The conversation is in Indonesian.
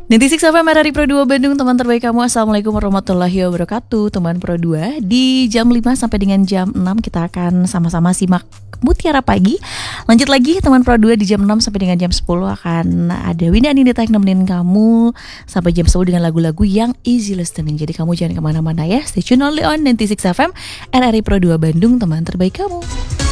96 FM RRI Pro 2 Bandung, teman terbaik kamu. Assalamualaikum warahmatullahi wabarakatuh. Teman Pro 2, di jam 5 sampai dengan jam 6 kita akan sama-sama simak Mutiara Pagi. Lanjut lagi teman Pro 2, di jam 6 sampai dengan jam 10 akan ada Winda Anindita yang nemenin kamu sampai jam 10 dengan lagu-lagu yang easy listening. Jadi kamu jangan kemana-mana ya. Stay tune only on 96 FM RRI Pro 2 Bandung, teman terbaik kamu.